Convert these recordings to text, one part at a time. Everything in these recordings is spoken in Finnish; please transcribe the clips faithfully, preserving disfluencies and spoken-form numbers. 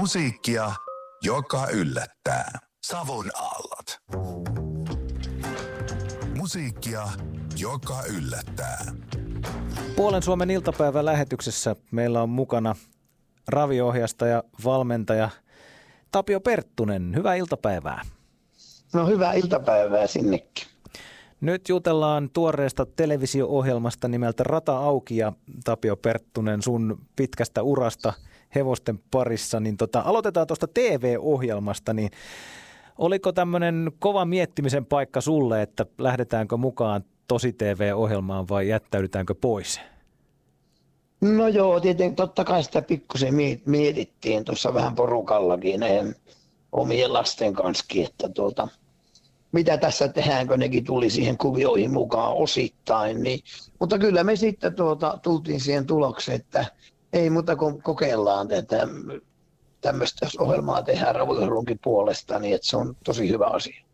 Musiikkia, joka yllättää. Savon aallot. Musiikkia, joka yllättää. Puolen Suomen iltapäivän lähetyksessä meillä on mukana raviohjaaja ja valmentaja Tapio Perttunen. Hyvää iltapäivää. No hyvää iltapäivää sinnekin. Nyt jutellaan tuoreesta televisio-ohjelmasta nimeltä Rata auki ja Tapio Perttunen sun pitkästä urasta hevosten parissa. Niin tota, aloitetaan tuosta T V-ohjelmasta. Niin oliko tämmöinen kova miettimisen paikka sulle, että lähdetäänkö mukaan tosi T V-ohjelmaan vai jättäydytäänkö pois? No joo, tietenkin totta kai sitä pikkusen mietittiin tuossa vähän porukallakin näin omien lasten kanssa, että tuota, mitä tässä tehdään, kun nekin tuli siihen kuvioihin mukaan osittain. Niin, mutta kyllä me sitten tuota, tultiin siihen tulokseen, että ei muuta kuin kokeillaan tätä tämmöistä, jos ohjelmaa tehdään raviohjelunkin puolesta, niin että se on tosi hyvä asia.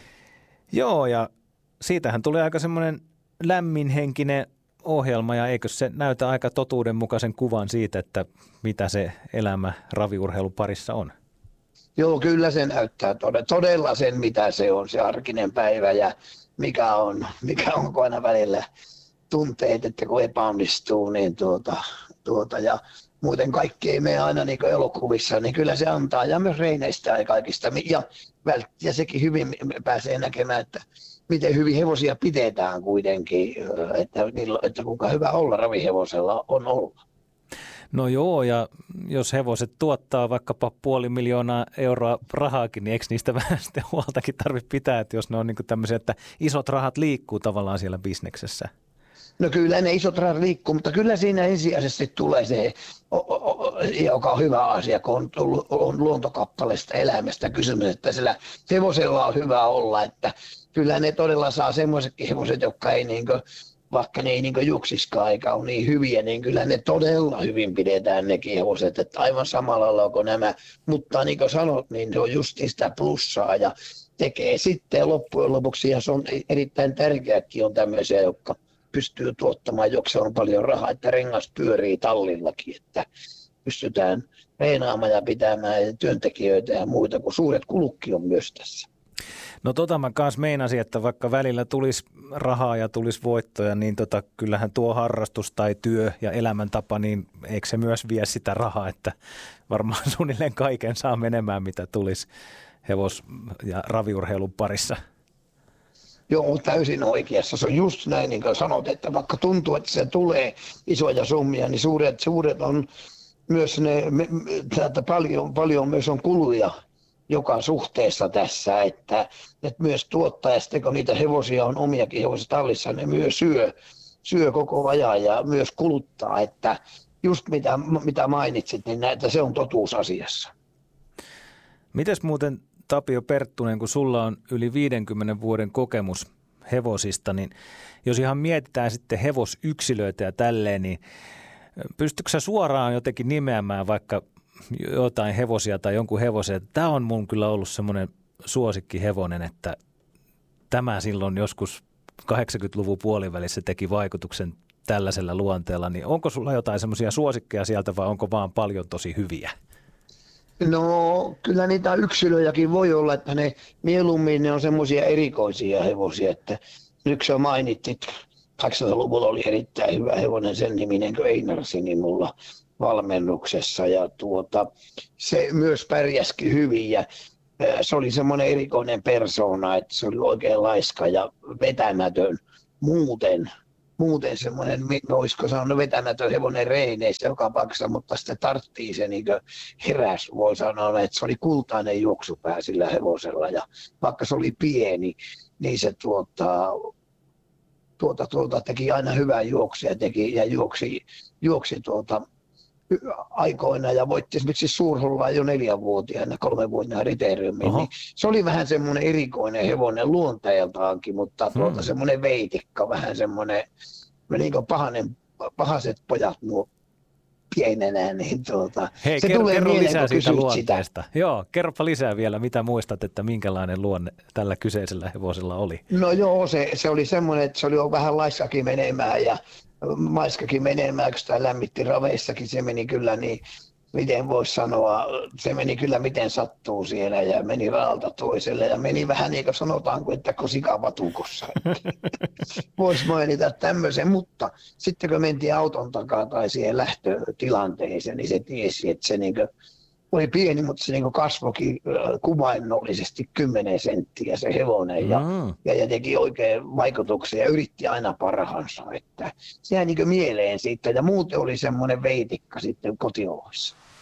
Joo, ja siitähän tuli aika semmoinen lämminhenkinen ohjelma, ja eikö se näytä aika totuudenmukaisen kuvan siitä, että mitä se elämä raviurheilun parissa on? Joo, kyllä se näyttää todella sen, mitä se on, se arkinen päivä ja mikä on, mikä on aina välillä tunteet, että kun epäonnistuu, niin tuota, tuota ja muuten kaikki ei mene aina niin kuin elokuvissa, niin kyllä se antaa ja myös reineistä ja kaikista. Ja, ja sekin hyvin pääsee näkemään, että miten hyvin hevosia pidetään kuitenkin, että, että kuinka hyvä olla ravihevosella on olla. No joo, ja jos hevoset tuottaa vaikkapa puoli miljoonaa euroa rahaakin, niin eikö niistä vähän sitten huoltakin tarvitse pitää, että jos ne on niin kuin tämmöisiä, että isot rahat liikkuu tavallaan siellä bisneksessä? No kyllä ne isot rahat liikkuu, mutta kyllä siinä ensisijaisesti tulee se, joka on hyvä asia, kun on, tullut, on luontokappaleesta elämästä kysymys, että sillä hevosella on hyvä olla, että kyllä ne todella saa semmoisetkin hevoset, jotka ei niin kuin, vaikka ne ei niin juksiskaan eikä ole niin hyviä, niin kyllä ne todella hyvin pidetään nekin hevoset, että aivan samalla lailla kuin nämä, mutta niin kuin sanot, niin se on just sitä plussaa ja tekee sitten loppujen lopuksi, ja se on erittäin tärkeäkin on tämmöisiä, jotka pystyy tuottamaan, joksi on paljon rahaa, että rengas pyörii tallillakin, että pystytään reenaamaan ja pitämään työntekijöitä ja muita, kun suuret kulutkin on myös tässä. No tota mä kanssa meinasin, että vaikka välillä tulisi rahaa ja tulisi voittoja, niin tota, kyllähän tuo harrastus tai työ ja elämäntapa, niin eikö se myös vie sitä rahaa, että varmaan suunnilleen kaiken saa menemään, mitä tulisi hevos- ja raviurheilun parissa. Joo, täysin oikeassa. Se on just näin, niin kuin sanot, että vaikka tuntuu, että se tulee isoja summia, niin suuret, suuret on myös ne, että paljon, paljon myös on kuluja joka suhteessa tässä, että, että myös tuottaa, ja sitten kun niitä hevosia on omiakin hevosia tallissa, ne myös syö, syö koko ajan ja myös kuluttaa, että just mitä, mitä mainitsit, niin näitä se on totuus asiassa. Mites muuten Tapio Perttunen, kun sulla on yli viidenkymmenen vuoden kokemus hevosista, niin jos ihan mietitään sitten hevosyksilöitä ja tälleen, niin pystytkö sä suoraan jotenkin nimeämään vaikka jotain hevosia tai jonkun hevosen, että tämä on mun kyllä ollut semmoinen suosikkihevonen, että tämä silloin joskus kahdeksankymmentäluvun puolivälissä teki vaikutuksen tällaisella luonteella, niin onko sulla jotain semmoisia suosikkeja sieltä vai onko vaan paljon tosi hyviä? No kyllä niitä yksilöjäkin voi olla, että ne mieluummin ne on semmoisia erikoisia hevosia, että yksi on mainittit, kahdeksankymmentäluvulla oli erittäin hyvä hevonen, sen niminen kuin Einarsin mulla valmennuksessa, ja tuota, se myös pärjäski hyvin ja se oli semmoinen erikoinen persoona, että se oli oikein laiska ja vetämätön muuten. Muuten semmoinen, olisiko sanonut vetämätön hevonen reineissä joka paikassa, mutta sitten tarttiin se niin heräs, voi sanoa, että se oli kultainen juoksupää sillä hevosella, ja vaikka se oli pieni, niin se tuota, tuota, tuota, teki aina hyvää juoksia teki, ja juoksi, juoksi tuota, aikoina ja voitti esimerkiksi Suurhollaa jo neljänvuotiaana, kolmenvuotiaana Riteeriumiin. Niin se oli vähän semmoinen erikoinen hevonen luonteeltaankin, mutta tuota, hmm. semmoinen veitikka, vähän semmoinen niin kuin pahanen, pahaset pojat nuo pienenä. Niin tuota, Hei, se kerro, tulee kerro mieleen, lisää siitä luonteesta. Sitä. Joo, kerropa lisää vielä, mitä muistat, että minkälainen luonne tällä kyseisellä hevosella oli? No joo, se, se oli semmoinen, että se oli vähän laiskakin menemään ja maiskakin menemään, kun sitä lämmitti raveissakin, se meni kyllä niin miten voisi sanoa, se meni kyllä miten sattuu siellä ja meni raalta toiselle ja meni vähän niin kuin sanotaanko, että kun sikavatukossa. Voisi mainita tämmöisen, mutta sitten kun mentiin auton takaa tai siihen lähtötilanteeseen, niin se tiesi, että se niin kuin oli pieni, mutta se niin kuin kasvoikin kuvainnollisesti kymmenen senttiä se hevonen ja, mm. ja, ja teki oikein vaikutuksia ja yritti aina parhaansa. Että se jäi niin kuin mieleen siitä ja muuten oli semmoinen veitikka sitten kotioloissa.